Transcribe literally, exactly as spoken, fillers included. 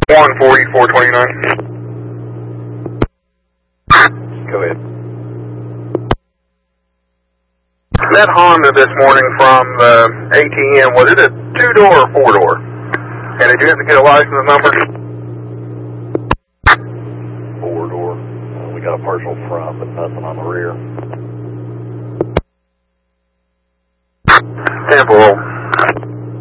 one forty-four twenty-nine. Go ahead. That Honda this morning from the A T M, was it a two-door or four-door? And did you have to get a license number? Four-door. Uh, we got a partial front, but nothing on the rear. Temple.